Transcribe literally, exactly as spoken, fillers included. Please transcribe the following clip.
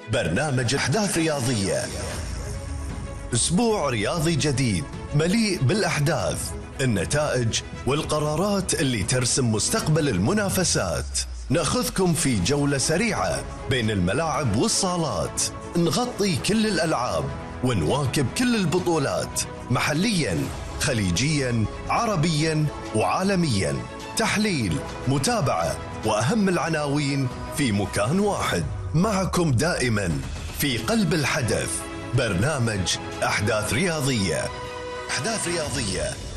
برنامج أحداث رياضية. أسبوع رياضي جديد مليء بالأحداث، النتائج والقرارات اللي ترسم مستقبل المنافسات. نأخذكم في جولة سريعة بين الملاعب والصالات، نغطي كل الألعاب ونواكب كل البطولات، محلياً خليجياً عربياً وعالمياً. تحليل، متابعة، وأهم العناوين في مكان واحد. معكم دائماً في قلب الحدث، برنامج أحداث رياضية. أحداث رياضية